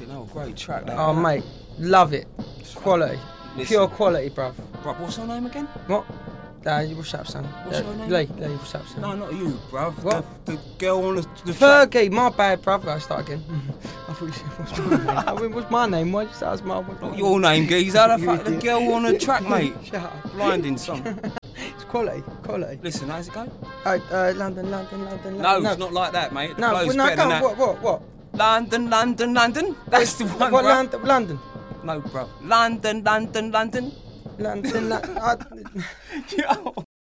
Fucking hell, great track. That, Oh, mate, love it. Quality. Listen. Pure quality, bruv. Bruv, what's your name again? What? What's up, son? What's your name? Lee, what's up, son? No, not you, bruv. What? The girl on the track. Fergie, my bad, bruv. I'll start again. I thought you said, what's my name? I mean, what's my name? Why did you say that's my name? Not your name, geezer. The girl on the track, mate. Shut up. Blinding song. It's quality. Listen, how's it go? London. No, it's not like that, mate. The flow's better than that. What? London. That's the one, What, bruv. London? No, bruv. London. London.